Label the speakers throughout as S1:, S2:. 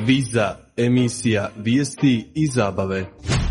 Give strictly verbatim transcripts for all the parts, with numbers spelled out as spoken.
S1: Kviza, emisija vijesti i zabave.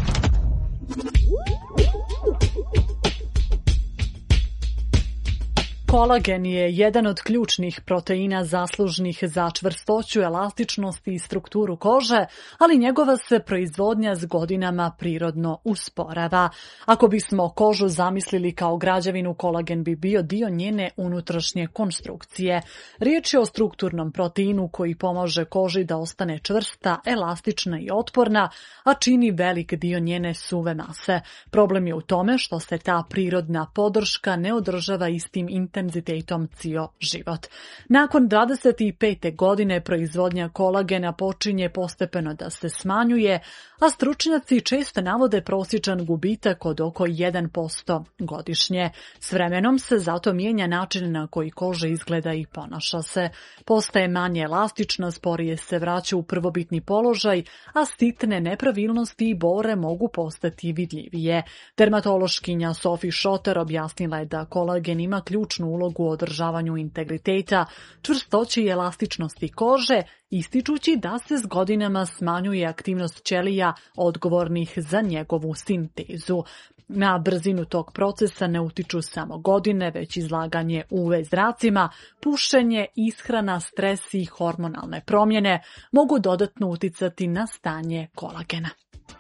S2: Kolagen je jedan od ključnih proteina zaslužnih za čvrstoću, elastičnost i strukturu kože, ali njegova se proizvodnja s godinama prirodno usporava. Ako bismo kožu zamislili kao građevinu, kolagen bi bio dio njene unutrašnje konstrukcije. Riječ je o strukturnom proteinu koji pomaže koži da ostane čvrsta, elastična i otporna, a čini velik dio njene suve mase. Problem je u tome što se ta prirodna podrška ne održava istim intenzitetom intenzitetom cijel život. Nakon dvadeset pete godine proizvodnja kolagena počinje postepeno da se smanjuje, a stručnjaci često navode prosječan gubitak od oko jedan posto godišnje. S vremenom se zato mijenja način na koji koža izgleda i ponaša se. Postaje manje elastična, sporije se vraća u prvobitni položaj, a sitne nepravilnosti i bore mogu postati vidljivije. Dermatološkinja Sophie Schotter objasnila je da kolagen ima ključnu ulogu u održavanju integriteta, čvrstoći i elastičnosti kože, ističući da se s godinama smanjuje aktivnost ćelija odgovornih za njegovu sintezu. Na brzinu tog procesa ne utiču samo godine, već izlaganje U V zracima, pušenje, ishrana, stres i hormonalne promjene mogu dodatno uticati na stanje kolagena.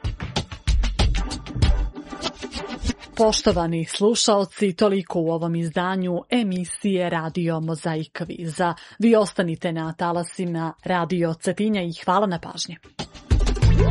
S2: Poštovani slušaoci, toliko u ovom izdanju emisije Radio Mozaik Kviza. Vi ostanite na talasima Radio Cetinja i hvala na pažnji.